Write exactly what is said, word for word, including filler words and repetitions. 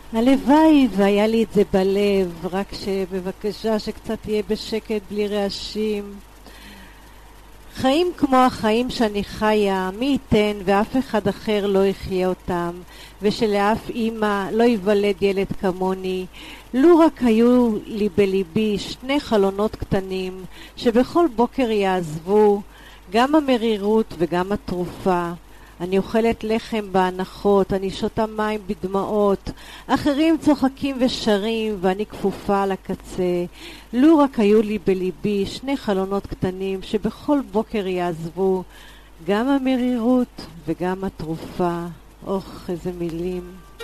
הלוואי והיה לי את זה בלב, רק שבבקשה שקצת יהיה בשקט בלי רעשים. חיים כמו החיים שאני חיה, מי ייתן ואף אחד אחר לא יחיה אותם, ושלאף אמא לא ייוולד ילד כמוני. לו רק היו לי בליבי שני חלונות קטנים, שבכל בוקר יעזבו, גם המרירות וגם התרופה. אני אוכלת לחם בהנחות, אני שותה מים בדמעות, אחרים צוחקים ושרים ואני כפופה על הקצה. לו רק היו לי בליבי שני חלונות קטנים שבכל בוקר יעזבו, גם המרירות וגם התרופה. אוח, איזה מילים.